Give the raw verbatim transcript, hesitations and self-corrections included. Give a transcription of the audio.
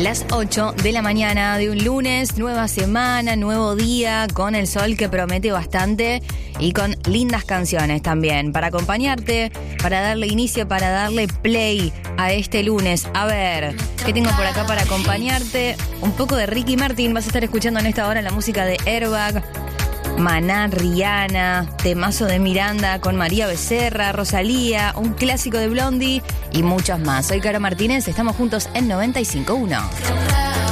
Las ocho de la mañana de un lunes, nueva semana, nuevo día, con el sol que promete bastante y con lindas canciones también para acompañarte, para darle inicio, para darle play a este lunes. A ver, ¿qué tengo por acá para acompañarte? Un poco de Ricky Martin, vas a estar escuchando en esta hora la música de Airbag, Maná, Rihanna, temazo de Miranda con María Becerra, Rosalía, un clásico de Blondie y muchos más. Soy Caro Martínez, estamos juntos en noventa y cinco punto uno.